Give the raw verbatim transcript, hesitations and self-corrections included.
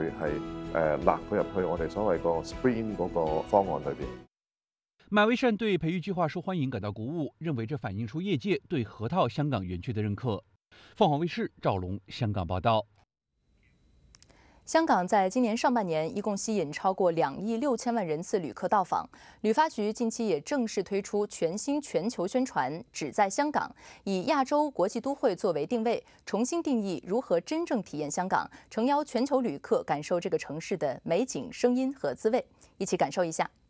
會係誒納佢入去我哋所謂個 Spring 嗰個方案裏邊。 马维善对培育计划受欢迎感到鼓舞，认为这反映出业界对河套香港园区的认可。凤凰卫视赵龙香港报道。 香港在今年上半年一共吸引超过两亿六千万人次旅客到访。旅发局近期也正式推出全新全球宣传“只在香港”，以亚洲国际都会作为定位，重新定义如何真正体验香港，诚邀全球旅客感受这个城市的美景、声音和滋味。一起感受一下。